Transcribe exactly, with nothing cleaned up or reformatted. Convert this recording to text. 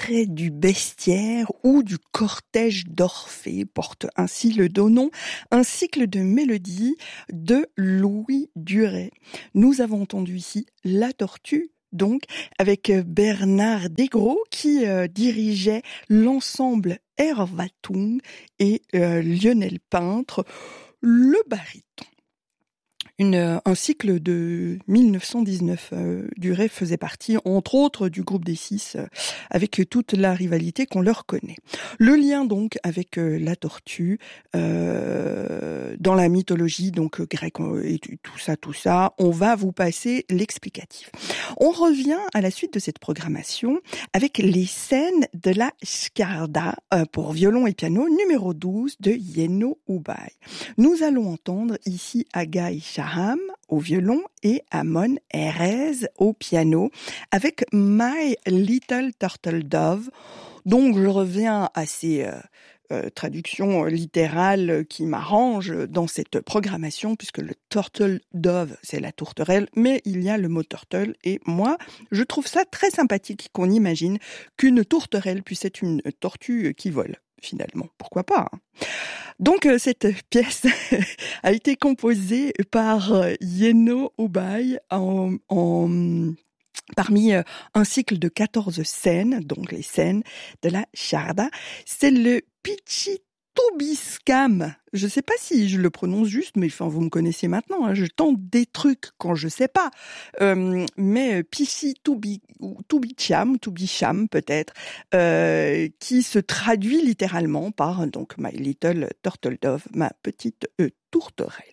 extrait du bestiaire ou du cortège d'Orphée, porte ainsi le nom, un cycle de mélodies de Louis Duret. Nous avons entendu ici La Tortue, donc, avec Bernard Desgros qui euh, dirigeait l'ensemble Erwartung et euh, Lionel Peintre, le baryton. Une, un cycle de mille neuf cent dix-neuf. Euh, Duret faisait partie, entre autres, du groupe des Six, euh, avec toute la rivalité qu'on leur connaît. Le lien donc avec euh, la tortue, euh, dans la mythologie donc grecque et tout ça, tout ça, on va vous passer l'explicatif. On revient à la suite de cette programmation avec les scènes de la Skarda euh, pour violon et piano numéro douze de Jenő Ubay. Nous allons entendre ici Agai Shaham au violon et Amon Erez au piano avec My Little Turtle Dove. Donc je reviens à ces euh, euh, traductions littérales qui m'arrangent dans cette programmation puisque le Turtle Dove c'est la tourterelle, mais il y a le mot turtle et moi je trouve ça très sympathique qu'on imagine qu'une tourterelle puisse être une tortue qui vole. Finalement, pourquoi pas hein. Donc euh, cette pièce a été composée par euh, Jenő Ubay en, en parmi euh, un cycle de quatorze scènes, donc les scènes de la Skarda. C'est le Pichitubiskam. Je sais pas si je le prononce juste, mais enfin vous me connaissez maintenant. Hein, je tente des trucs quand je sais pas. Euh, mais Pichitubicham, Tubicham peut-être, euh, qui se traduit littéralement par donc My Little Turtle Dove, ma petite euh, tourterelle.